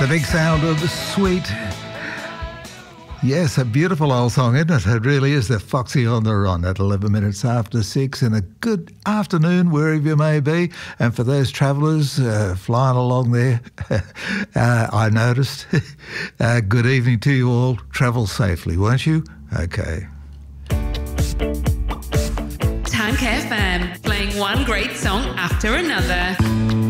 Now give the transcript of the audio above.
The big sound of the sweet. Yes, a beautiful old song, isn't it? It really is. The Foxy on the Run at 11 minutes after 6, and a good afternoon wherever you may be. And for those travellers flying along there, I noticed, good evening to you all. Travel safely, won't you? Okay. Tank FM, playing one great song after another.